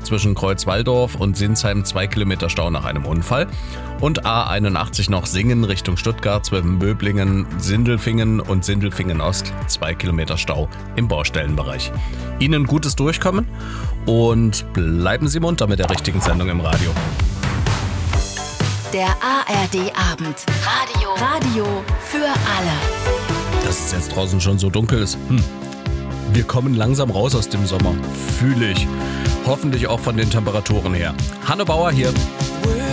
zwischen Kreuzwaldorf und Sinsheim 2 Kilometer Stau nach einem Unfall. Und A81 noch Singen Richtung Stuttgart zwischen Böblingen, Sindelfingen und Sindelfingen Ost 2 Kilometer Stau im Baustellenbereich. Ihnen gutes Durchkommen und bleiben Sie munter mit der richtigen Sendung im Radio. Der ARD-Abend. Radio für alle. Dass es jetzt draußen schon so dunkel ist. Wir kommen langsam raus aus dem Sommer. Fühle ich. Hoffentlich auch von den Temperaturen her. Hanne Bauer hier.